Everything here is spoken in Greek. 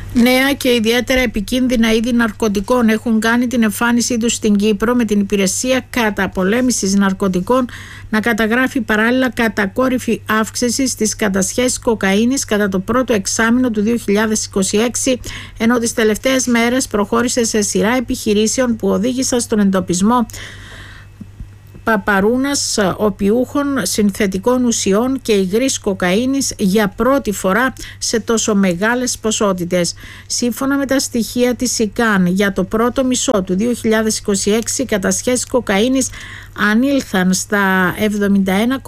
Νέα και ιδιαίτερα επικίνδυνα είδη ναρκωτικών έχουν κάνει την εμφάνισή τους στην Κύπρο, με την Υπηρεσία Καταπολέμησης Ναρκωτικών να καταγράφει παράλληλα κατακόρυφη αύξηση στις κατασχέσεις κοκαίνης κατά το πρώτο εξάμηνο του 2026, ενώ τις τελευταίες μέρες προχώρησε σε σειρά επιχειρήσεων που οδήγησαν στον εντοπισμό παπαρούνας, οπιούχων, συνθετικών ουσιών και υγρής κοκαίνης για πρώτη φορά σε τόσο μεγάλες ποσότητες. Σύμφωνα με τα στοιχεία της ΙΚΑΝ, για το πρώτο μισό του 2026 οι κατασχέσεις κοκαίνης ανήλθαν στα 71